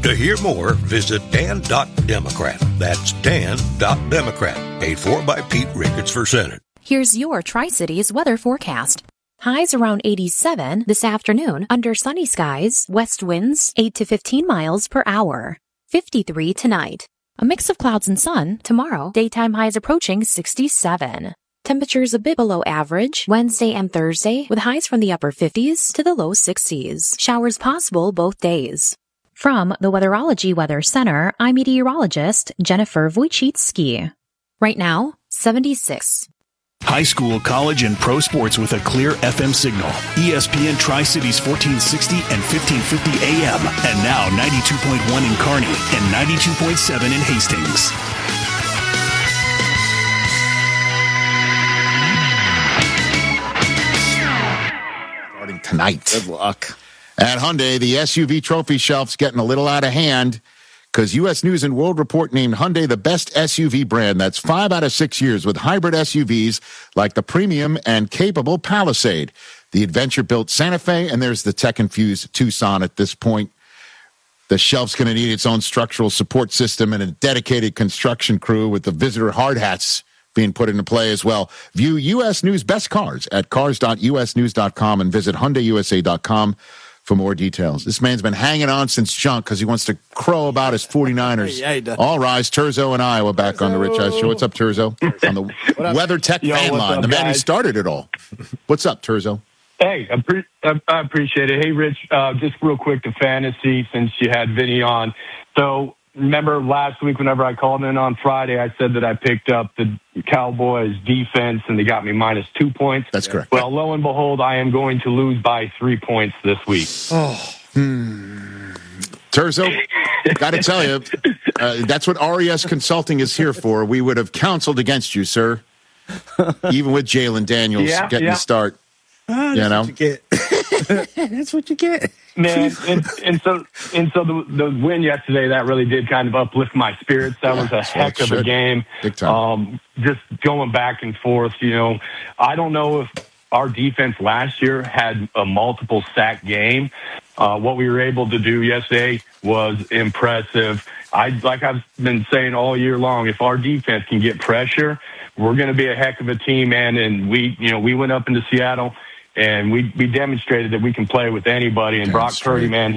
To hear more, visit Dan.Democrat. That's Dan.Democrat. Paid for by Pete Ricketts for Senate. Here's your Tri-Cities weather forecast. Highs around 87 this afternoon under sunny skies, west winds 8 to 15 miles per hour. 53 tonight. A mix of clouds and sun tomorrow. Daytime highs approaching 67. Temperatures a bit below average Wednesday and Thursday with highs from the upper 50s to the low 60s. Showers possible both days. From the Weatherology Weather Center, I'm meteorologist Jennifer Wojcicki. Right now, 76. High school, college, and pro sports with a clear FM signal. ESPN Tri-Cities 1460 and 1550 AM. And now 92.1 in Kearney and 92.7 in Hastings. Starting tonight. Good luck. At Hyundai, the SUV trophy shelf's getting a little out of hand because U.S. News & World Report named Hyundai the best SUV brand. That's 5 out of 6 years with hybrid SUVs like the premium and capable Palisade, the adventure-built Santa Fe, and there's the tech-infused Tucson at this point. The shelf's going to need its own structural support system and a dedicated construction crew with the visitor hard hats being put into play as well. View U.S. News Best Cars at cars.usnews.com and visit HyundaiUSA.com for more details. This man's been hanging on since junk because he wants to crow about his 49ers. Yeah, he does. All rise. Turzo and Iowa back on the Rich Eisen Show. What's up, Turzo? On the Weather Tech fan line. Up, the man guys? who started it all. What's up, Turzo? Hey, I appreciate it. Hey, Rich, just real quick to fantasy since you had Vinny on. So remember last week whenever I called in on Friday, I said that I picked up the Cowboys defense and they got me -2 points. That's correct. Well, lo and behold, I am going to lose by 3 points this week. Turzo, got to tell you, that's what RES Consulting is here for. We would have counseled against you, sir, even with Jalen Daniels getting the start. You know? That's what you get. Man, and so the win yesterday, that really did kind of uplift my spirits. That was a heck of a game. Big time. Just going back and forth, I don't know if our defense last year had a multiple sack game. What we were able to do yesterday was impressive. Like I've been saying all year long, if our defense can get pressure, we're going to be a heck of a team, man. And we went up into Seattle and we demonstrated that we can play with anybody. And Brock Purdy, man,